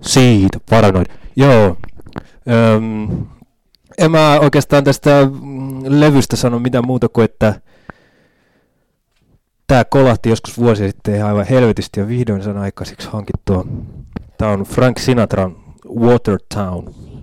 Siitä, paranoid. Joo. En mä oikeastaan tästä levystä sano mitään muuta kuin, että tää kolahti joskus vuosi sitten ihan aivan helvetisti ja vihdoin sen aikaiseksi hankittua. Tää on Frank Sinatran Watertown.